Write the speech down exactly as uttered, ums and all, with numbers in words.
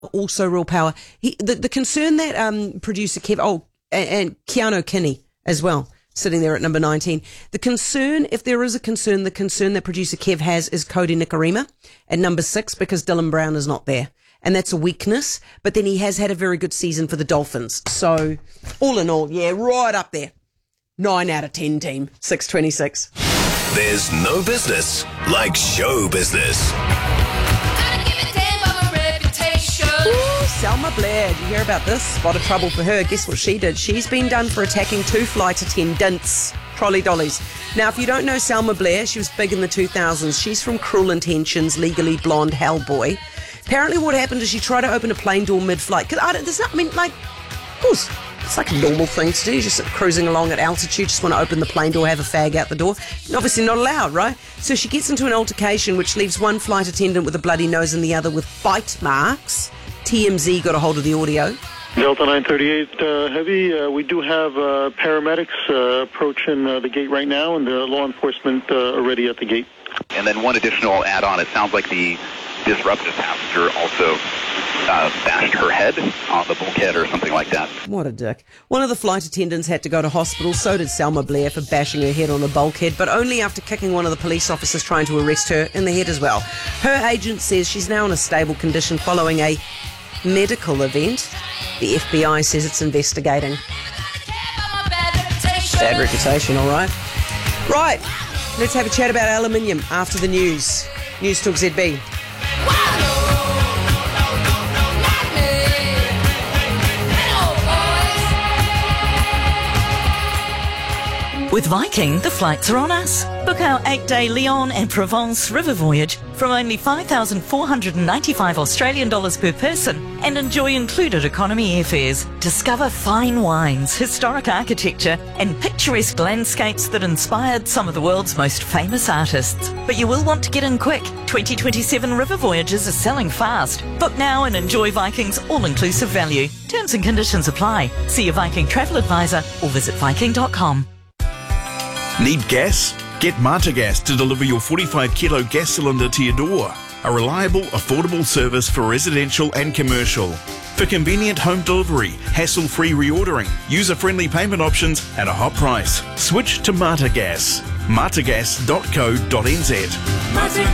Also real power. He, the, the concern that um, producer Kev, oh, and, and Keanu Kinney as well, sitting there at number nineteen. The concern, if there is a concern, the concern that producer Kev has is Cody Nikorima at number six because Dylan Brown is not there. And that's a weakness. But then he has had a very good season for the Dolphins. So all in all, yeah, right up there. Nine out of ten team, six twenty-six. There's no business like show business. Ooh, Selma Blair, did you hear about this? Spot of trouble for her. Guess what she did? She's been done for attacking two flight attendants, trolley dollies. Now, if you don't know Selma Blair, she was big in the two thousands. She's from Cruel Intentions, Legally Blonde, Hellboy. Apparently what happened is she tried to open a plane door mid-flight. Because I don't, there's not, I mean, like, of course, it's like a normal thing to do. You're just cruising along at altitude, just want to open the plane door, have a fag out the door. And obviously not allowed, right? So she gets into an altercation which leaves one flight attendant with a bloody nose and the other with bite marks. T M Z got a hold of the audio. Delta nine thirty-eight uh, Heavy, uh, we do have uh, paramedics uh, approaching uh, the gate right now, and the law enforcement uh, are ready at the gate. And then one additional add-on, it sounds like the disruptive passenger also uh, bashed her head on the bulkhead or something like that. What a dick. One of the flight attendants had to go to hospital, so did Selma Blair for bashing her head on a bulkhead, but only after kicking one of the police officers trying to arrest her in the head as well. Her agent says she's now in a stable condition following a medical event. The F B I says it's investigating. Bad reputation, all right. Right, let's have a chat about aluminium after the news. News Talk Z B. With Viking, the flights are on us. Book our eight-day Lyon and Provence river voyage from only five thousand four hundred ninety-five Australian dollars per person and enjoy included economy airfares. Discover fine wines, historic architecture and picturesque landscapes that inspired some of the world's most famous artists. But you will want to get in quick. twenty twenty-seven river voyages are selling fast. Book now and enjoy Viking's all-inclusive value. Terms and conditions apply. See your Viking travel advisor or visit viking dot com. Need gas? Get Mata Gas to deliver your forty-five kilo gas cylinder to your door. A reliable, affordable service for residential and commercial. For convenient home delivery, hassle-free reordering, user-friendly payment options and a hot price. Switch to Mata Gas. mata gas dot co dot n z.